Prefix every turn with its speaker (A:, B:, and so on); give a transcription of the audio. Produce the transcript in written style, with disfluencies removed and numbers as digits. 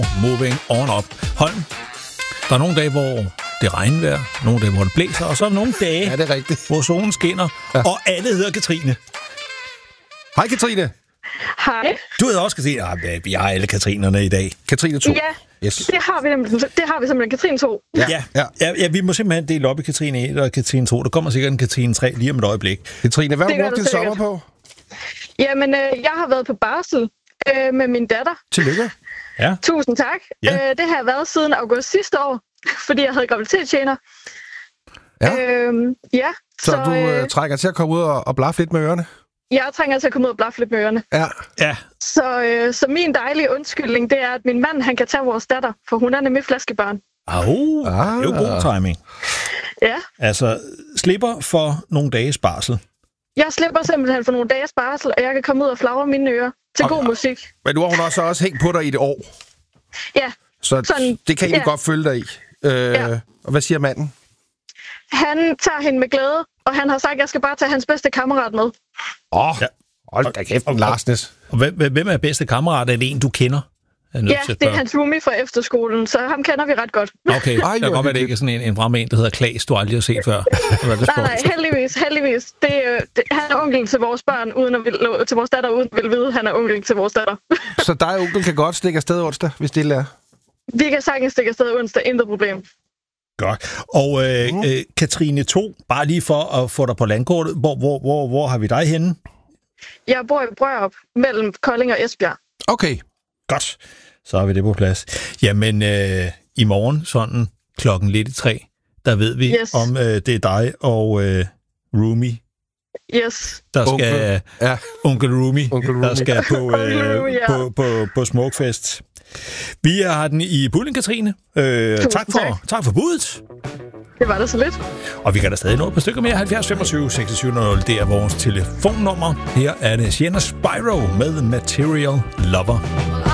A: Moving On Up. Holm, der er nogle dage, hvor det regnvejr, nogle dage, hvor det blæser, og så er der nogle dage,
B: ja, det er rigtigt,
A: hvor solen skinner, og alle hedder Katrine.
B: Hej, Katrine.
C: Hej.
A: Du hedder også Katrine. Vi har alle Katrinerne i dag.
B: Katrine 2.
C: Ja, yes. det har vi simpelthen. Katrine 2.
A: Ja, vi må simpelthen dele op i Katrine 1 og Katrine 2. Der kommer sikkert en Katrine 3 lige om et øjeblik.
B: Katrine, hvad har du brugt din sommer på?
C: Jamen, jeg har været på barsel med min datter.
B: Tillykke.
A: Ja.
C: Tusind tak. Ja. Det har jeg været siden august sidste år, fordi jeg havde graviditetstjener.
B: Ja. Så du trænger til at komme ud og blaffe lidt med ørerne?
C: Jeg trænger til at komme ud og blaffe lidt med ørerne.
B: Ja.
C: Så min dejlige undskyldning, det er, at min mand, han kan tage vores datter, for hun er nemlig flaskebørn.
A: Det er jo god timing.
C: Ja.
A: Altså, slipper for nogle dages barsel.
C: Jeg slipper simpelthen for nogle dages barsel, og jeg kan komme ud og flagre mine ører til god musik.
B: Men nu har hun også hængt på dig i et år.
C: Ja.
B: Så sådan, det kan jeg godt følge dig i. Og hvad siger manden?
C: Han tager hende med glæde, og han har sagt, at jeg skal bare tage hans bedste kammerat med.
B: Hold da kæft, Larsnes.
A: Og hvem er bedste kammerat? Er det en, du kender?
C: Ja, det er hans roomie fra efterskolen, så ham kender vi ret godt.
A: Okay, der kan godt være, det ikke er sådan en fremme en, der hedder Klaas, du aldrig har set før.
C: Nej, heldigvis. Han er onkel til vores børn, til vores datter, uden at vide, han er onkel til vores datter.
B: Så dig og onkel kan godt stikke afsted onsdag, hvis det er?
C: Vi kan sagtens stikke afsted onsdag, intet problem.
A: Godt. Og Katrine 2, bare lige for at få dig på landkortet, hvor har vi dig henne?
C: Jeg bor i Brørup, mellem Kolding og Esbjerg.
B: Okay.
A: Godt. Så har vi det på plads. Jamen, i morgen, sådan klokken lidt i 3, der ved vi, om det er dig og Roomie.
C: Yes.
A: Der skal onkel Roomie, der skal på Smukfest. Vi har den i puljen, Katrine. Tak for budet.
C: Det var da så lidt.
A: Og vi kan da stadig nå et par stykker mere. 70 25 26 00. Det er vores telefonnummer. Her er det Sienna Spyro med Material Lover.